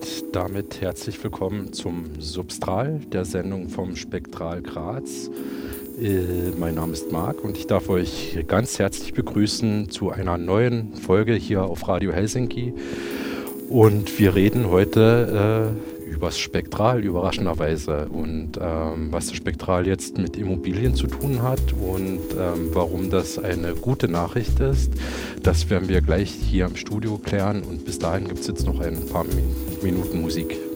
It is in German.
damit herzlich willkommen zum Substral, der Sendung vom Spektral Graz. Mein Name ist Marc und ich darf euch ganz herzlich begrüßen zu einer neuen Folge hier auf Radio Helsinki. Und wir reden heute übers Spektral, überraschenderweise. Und was das Spektral jetzt mit Immobilien zu tun hat und warum das eine gute Nachricht ist, das werden wir gleich hier im Studio klären. Und bis dahin gibt es jetzt noch ein paar Minuten Musik.